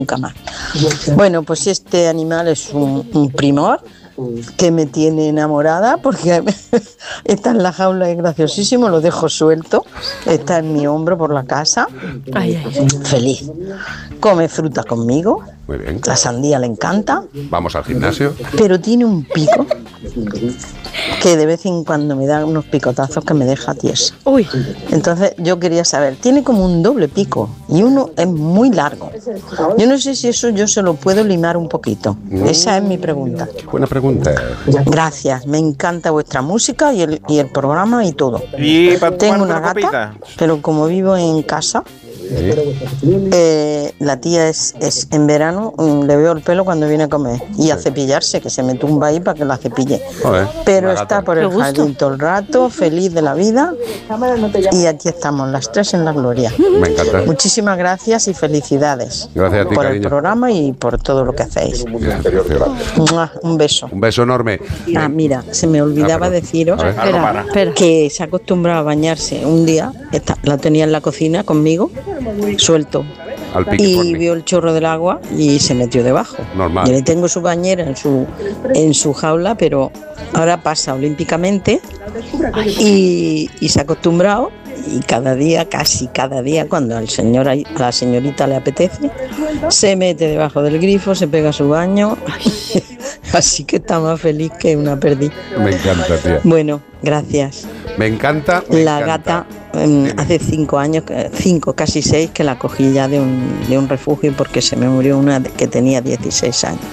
nunca más. Bueno, pues este animal es un primor que me tiene enamorada porque está en la jaula, es graciosísimo, lo dejo suelto, está en mi hombro por la casa, feliz. Come fruta conmigo, muy bien. La sandía le encanta. Vamos al gimnasio. Pero tiene un pico que de vez en cuando me da unos picotazos que me deja tiesa. Uy. Entonces yo quería saber, tiene como un doble pico y uno es muy largo. Yo no sé si eso yo se lo puedo limar un poquito. Esa es mi pregunta. Buena pregunta. Gracias, me encanta vuestra música y el programa y todo. ¿Y tengo una gata, pero como vivo en casa, la tía es en verano, le veo el pelo cuando viene a comer y a cepillarse, que se me tumba ahí para que la cepille. Joder, pero está por el jardín todo el rato, feliz de la vida, y aquí estamos las tres en la gloria. Me encanta. Muchísimas gracias y felicidades. Gracias a ti, por cariño. El programa y por todo lo que hacéis. Gracias. Un beso. Un beso enorme. Mira, se me olvidaba deciros que se ha acostumbrado a bañarse un día, la tenía en la cocina conmigo, suelto, y vio el chorro del agua y se metió debajo. Normal. Yo le tengo su bañera en su jaula, pero ahora pasa olímpicamente y se ha acostumbrado, y cada día, casi cada día, cuando a la señorita le apetece, se mete debajo del grifo, se pega su baño. Así que está más feliz que una perdiz. Me encanta, tía. Bueno, gracias. Me encanta. La gata, hace 5 años, 5, casi 6, que la cogí ya de un refugio porque se me murió una que tenía 16 años.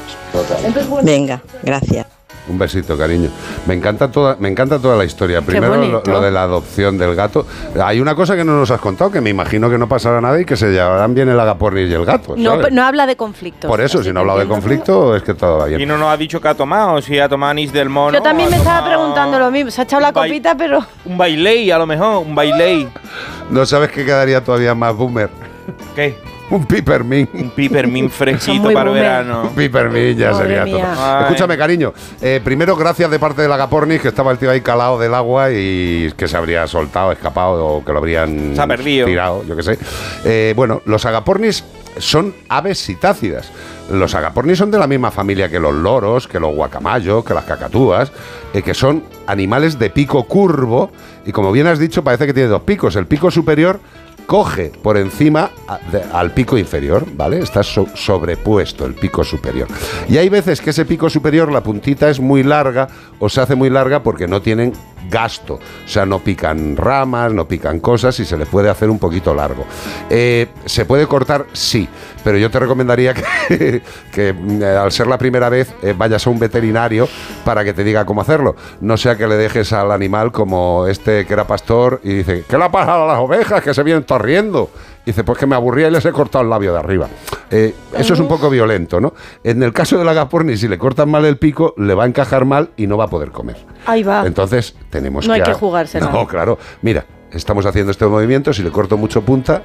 Venga, gracias. Un besito, cariño. Me encanta toda la historia. Primero lo de la adopción del gato. Hay una cosa que no nos has contado, que me imagino que no pasará nada y que se llevarán bien el agapornis y el gato. No habla de conflictos. Por eso, si no ha hablado de conflicto, es que todo va bien. Y no nos ha dicho que ha tomado, si ha tomado anís del mono. Yo también me estaba preguntando lo mismo. Se ha echado la copita, pero... Un bailey, a lo mejor, un bailey. ¿No sabes qué quedaría todavía más boomer? ¿Qué? Un pipermint. Un pipermint fresquito para verano. Un pipermint ya sería todo. Escúchame, cariño. Primero, gracias de parte del agapornis, que estaba el tío ahí calado del agua y que se habría soltado, escapado o que lo habrían tirado, yo qué sé. Bueno, los agapornis son aves citácidas. Los agapornis son de la misma familia que los loros, que los guacamayos, que las cacatúas, que son animales de pico curvo y, como bien has dicho, parece que tiene 2 picos. El pico superior coge por encima al pico inferior, ¿vale? Está sobrepuesto el pico superior. Y hay veces que ese pico superior, la puntita es muy larga o se hace muy larga porque no tienen gasto. O sea, no pican ramas, no pican cosas y se les puede hacer un poquito largo. ¿Se puede cortar? Sí. Pero yo te recomendaría que al ser la primera vez vayas a un veterinario para que te diga cómo hacerlo. No sea que le dejes al animal como este que era pastor y dice, ¿qué le ha pasado a las ovejas que se vienen torriendo? Y dice, pues que me aburría y les he cortado el labio de arriba. Eso es un poco violento, ¿no? En el caso del agapornis, si le cortan mal el pico, le va a encajar mal y no va a poder comer. Ahí va. Entonces, tenemos no hay que jugársela. No, claro. Mira, estamos haciendo este movimiento, si le corto mucho punta...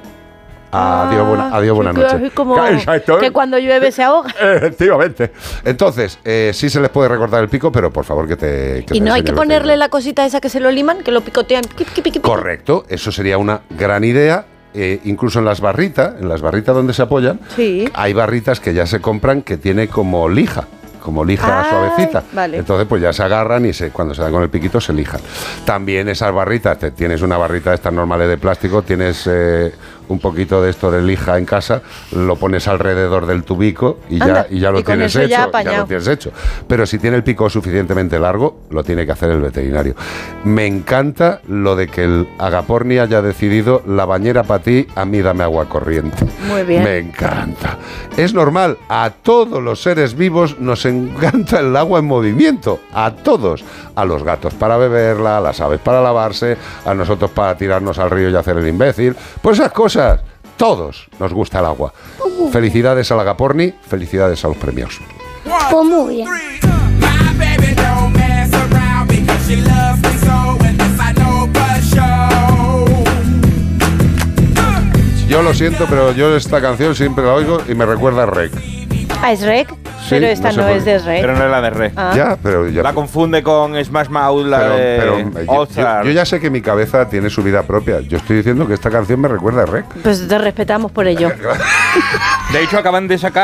Adiós, buena noche. Como que cuando llueve se ahoga. Efectivamente. Entonces, sí se les puede recortar el pico, pero por favor que te... Y no hay que ponerle la cosita esa que se lo liman, que lo picotean. Correcto, eso sería una gran idea. Incluso en las barritas donde se apoyan, hay barritas que ya se compran que tiene como lija suavecita. Vale. Entonces pues ya se agarran y cuando se dan con el piquito se lijan. También esas barritas, tienes una barrita de estas normales de plástico, tienes un poquito de esto de lija en casa, lo pones alrededor del tubico y ya lo tienes hecho. Ya lo tienes hecho. Pero si tiene el pico suficientemente largo, lo tiene que hacer el veterinario. Me encanta lo de que el agaporni haya decidido la bañera para ti, a mí dame agua corriente. Muy bien. Me encanta. Es normal, a todos los seres vivos nos encanta el agua en movimiento, a todos, a los gatos para beberla, a las aves para lavarse, a nosotros para tirarnos al río y hacer el imbécil, pues esas cosas. Todos nos gusta el agua. Felicidades al agaporni, felicidades a los premios. Pues muy bien. Yo lo siento, pero yo esta canción siempre la oigo y me recuerda a Rec. ¿Ah, es Rec? pero esta no es de Rec. Pero no es la de Rec. Ya, pero ya. La confunde con Smash Mouth, yo ya sé que mi cabeza tiene su vida propia. Yo estoy diciendo que esta canción me recuerda a Rec. Pues te respetamos por ello. De hecho, acaban de sacar